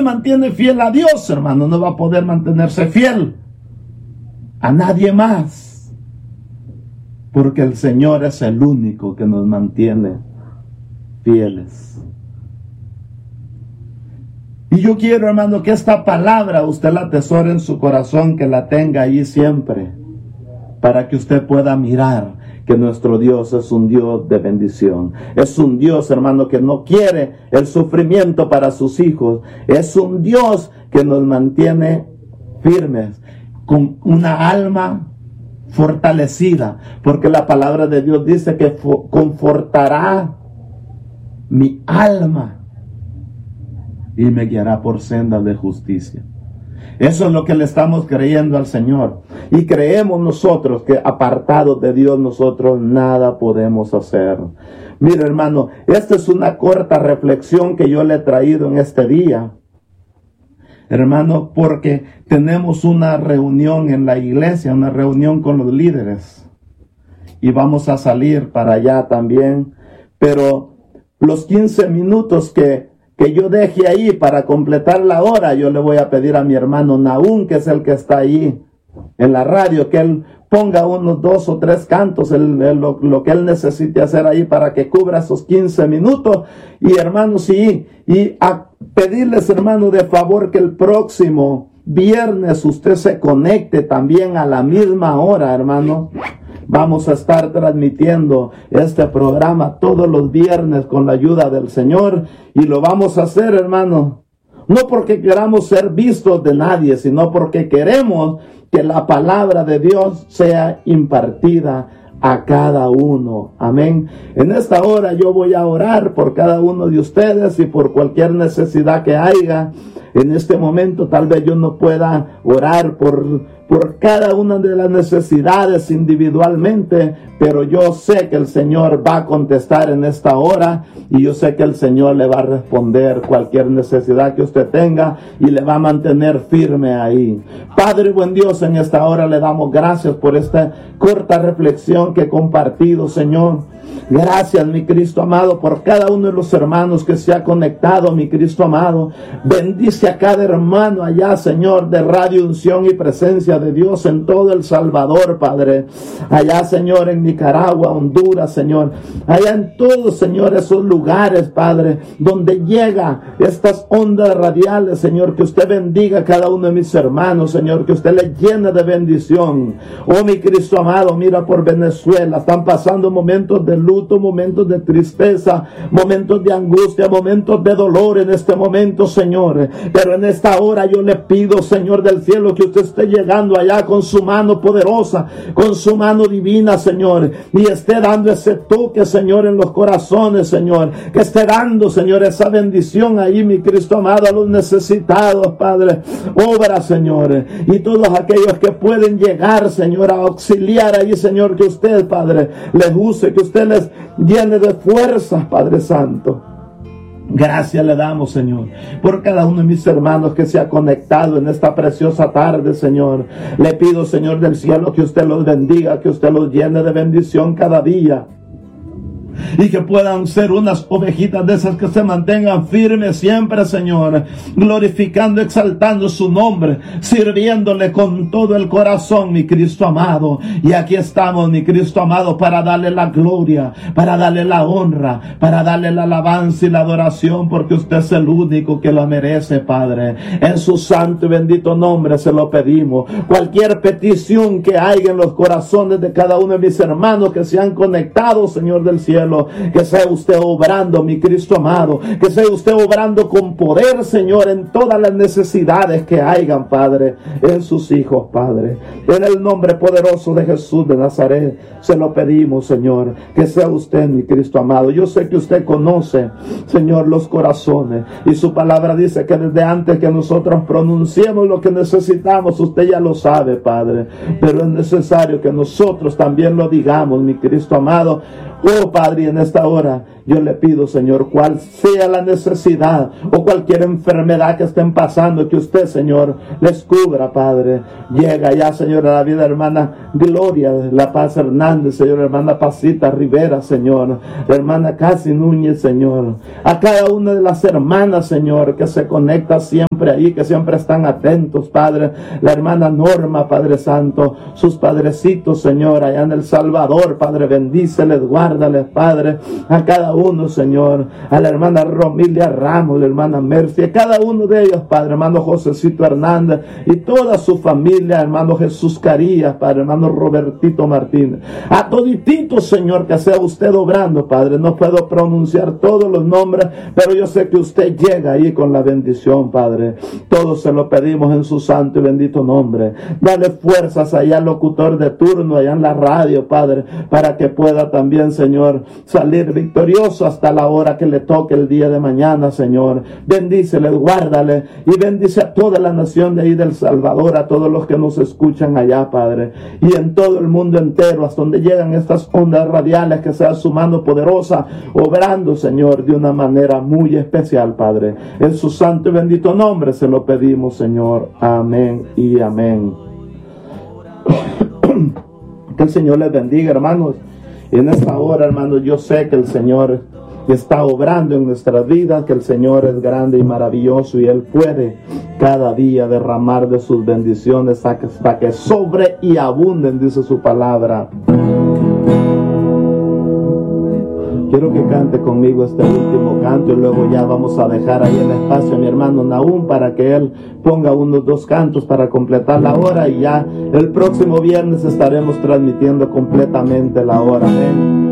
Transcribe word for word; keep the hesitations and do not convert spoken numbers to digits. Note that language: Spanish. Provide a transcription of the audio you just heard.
mantiene fiel a Dios, hermano, no va a poder mantenerse fiel a nadie más. Porque el Señor es el único que nos mantiene fieles. Y yo quiero, hermano, que esta palabra usted la atesore en su corazón, que la tenga ahí siempre, para que usted pueda mirar que nuestro Dios es un Dios de bendición. Es un Dios, hermano, que no quiere el sufrimiento para sus hijos. Es un Dios que nos mantiene firmes, con una alma fortalecida, porque la palabra de Dios dice que confortará mi alma y me guiará por sendas de justicia. Eso es lo que le estamos creyendo al Señor. Y creemos nosotros que apartados de Dios nosotros nada podemos hacer. Mire, hermano, esta es una corta reflexión que yo le he traído en este día. Hermano, porque tenemos una reunión en la iglesia, una reunión con los líderes. Y vamos a salir para allá también. Pero los quince minutos que que yo deje ahí para completar la hora, yo le voy a pedir a mi hermano Nahum, que es el que está ahí en la radio, que él ponga unos dos o tres cantos, el, el, lo, lo que él necesite hacer ahí para que cubra esos quince minutos. Y hermanos, sí, y a pedirles, hermano, de favor que el próximo viernes usted se conecte también a la misma hora, hermano. Vamos a estar transmitiendo este programa todos los viernes con la ayuda del Señor. Y lo vamos a hacer, hermano, no porque queramos ser vistos de nadie, sino porque queremos que la palabra de Dios sea impartida a cada uno. Amén. En esta hora yo voy a orar por cada uno de ustedes y por cualquier necesidad que haya. En este momento tal vez yo no pueda orar por, por cada una de las necesidades individualmente, pero yo sé que el Señor va a contestar en esta hora y yo sé que el Señor le va a responder cualquier necesidad que usted tenga y le va a mantener firme ahí. Padre buen Dios, en esta hora le damos gracias por esta corta reflexión que he compartido, Señor. Gracias, mi Cristo amado, por cada uno de los hermanos que se ha conectado, mi Cristo amado. Bendice a cada hermano allá, Señor, de Radio Unción y Presencia de Dios en todo El Salvador, Padre. Allá, Señor, en Nicaragua, Honduras, Señor. Allá en todos, Señor, esos lugares, Padre, donde llega estas ondas radiales, Señor. Que usted bendiga a cada uno de mis hermanos, Señor. Que usted les llene de bendición. Oh, mi Cristo amado, mira por Venezuela. Están pasando momentos de luto, momentos de tristeza, momentos de angustia, momentos de dolor en este momento, Señor. Pero en esta hora yo le pido, Señor del cielo, que usted esté llegando allá con su mano poderosa, con su mano divina, Señor, y esté dando ese toque, Señor, en los corazones, Señor, que esté dando, Señor, esa bendición ahí, mi Cristo amado, a los necesitados, Padre. Obra, Señor, y todos aquellos que pueden llegar, Señor, a auxiliar ahí, Señor, que usted, Padre, les use, que usted les llene de fuerzas, Padre Santo. Gracias le damos, Señor, por cada uno de mis hermanos que se ha conectado en esta preciosa tarde, Señor. Le pido, Señor del cielo, que usted los bendiga, que usted los llene de bendición cada día. Y que puedan ser unas ovejitas de esas que se mantengan firmes siempre, Señor, glorificando, exaltando su nombre, sirviéndole con todo el corazón, mi Cristo amado. Y aquí estamos, mi Cristo amado, para darle la gloria, para darle la honra, para darle la alabanza y la adoración, porque usted es el único que lo merece, Padre. En su santo y bendito nombre se lo pedimos. Cualquier petición que haya en los corazones de cada uno de mis hermanos que se han conectado, Señor del cielo, que sea usted obrando, mi Cristo amado, que sea usted obrando con poder, Señor, en todas las necesidades que hayan, Padre, en sus hijos, Padre. En el nombre poderoso de Jesús de Nazaret se lo pedimos, Señor, que sea usted, mi Cristo amado. Yo sé que usted conoce, Señor, los corazones, y su palabra dice que desde antes que nosotros pronunciemos lo que necesitamos, usted ya lo sabe, Padre, pero es necesario que nosotros también lo digamos, mi Cristo amado. Oh, Padre, en esta hora yo le pido, Señor, cual sea la necesidad o cualquier enfermedad que estén pasando, que usted, Señor, les cubra, Padre. Llega ya, Señor, a la vida, hermana Gloria La Paz Hernández, Señor, hermana Pasita Rivera, Señor, hermana Casi Núñez, Señor, a cada una de las hermanas, Señor, que se conecta siempre Padre, ahí que siempre están atentos, Padre. La hermana Norma, Padre Santo, sus padrecitos, Señor, allá en El Salvador, Padre, bendíceles, guárdales, Padre, a cada uno, Señor, a la hermana Romilia Ramos, la hermana Mercy, a cada uno de ellos, Padre, hermano Josecito Hernández y toda su familia, hermano Jesús Carías, Padre, hermano Robertito Martínez, a todititos, Señor, que sea usted obrando, Padre. No puedo pronunciar todos los nombres, pero yo sé que usted llega ahí con la bendición, Padre. Todos se lo pedimos en su santo y bendito nombre. Dale fuerzas allá al locutor de turno, allá en la radio, Padre, para que pueda también, Señor, salir victorioso hasta la hora que le toque el día de mañana, Señor. Bendícele, guárdale y bendice a toda la nación de ahí del Salvador, a todos los que nos escuchan allá, Padre, y en todo el mundo entero, hasta donde llegan estas ondas radiales, que sea su mano poderosa obrando, Señor, de una manera muy especial, Padre. En su santo y bendito nombre se lo pedimos, Señor. Amén y amén. Que el Señor les bendiga, hermanos. Y en esta hora, hermanos, yo sé que el Señor está obrando en nuestras vidas, que el Señor es grande y maravilloso y Él puede cada día derramar de sus bendiciones hasta que sobre y abunden, dice su palabra. Quiero que cante conmigo este último canto y luego ya vamos a dejar ahí el espacio a mi hermano Nahum para que él ponga unos dos cantos para completar la hora, y ya el próximo viernes estaremos transmitiendo completamente la hora. Amén.